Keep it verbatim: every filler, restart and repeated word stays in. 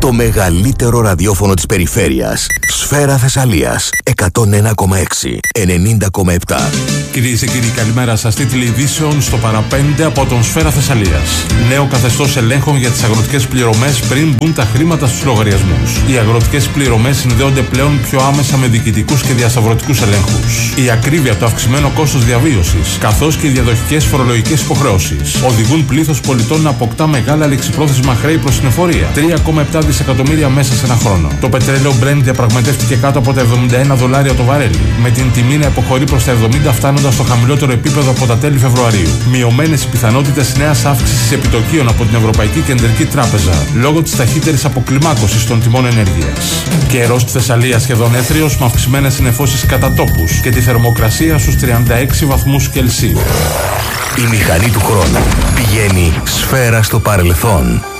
Το μεγαλύτερο ραδιόφωνο της περιφέρειας. Σφαίρα Θεσσαλίας. εκατόν ένα κόμμα έξι, ενενήντα κόμμα επτά. Κυρίες και κύριοι, καλημέρα σας. Τίτλοι ειδήσεων στο παραπέντε από τον Σφαίρα Θεσσαλίας. Νέο καθεστώς ελέγχων για τις αγροτικές πληρωμές πριν μπουν τα χρήματα στους λογαριασμούς. Οι αγροτικές πληρωμές συνδέονται πλέον πιο άμεσα με διοικητικούς και διασταυρωτικούς ελέγχους. Η ακρίβεια, το αυξημένο κόστος διαβίωσης, καθώς και οι διαδοχικές φορολογικές υποχρεώσεις οδηγούν πλήθος πολιτών να αποκτά μεγάλα ληξιπρόθεσμα χρέη προς την εφορία. τρία κόμμα επτά δισεκατομμύρια μέσα σε ένα χρόνο. Το πετρέλαιο Brent διαπραγματεύτηκε κάτω από τα εβδομήντα ένα δολάρια το βαρέλι, με την τιμή να υποχωρεί προς τα εβδομήντα, φτάνοντας στο χαμηλότερο επίπεδο από τα τέλη Φεβρουαρίου. Μειωμένες οι πιθανότητες νέας αύξησης επιτοκίων από την Ευρωπαϊκή Κεντρική Τράπεζα, λόγω της ταχύτερης αποκλιμάκωσης των τιμών ενέργειας. Καιρός στη Θεσσαλία σχεδόν έθριος, με αυξημένες συννεφώσεις κατά τόπους και τη θερμοκρασία στους τριάντα έξι βαθμούς Κελσίου. Η μηχανή του χρόνου πηγαίνει σφαίρα στο παρελθόν.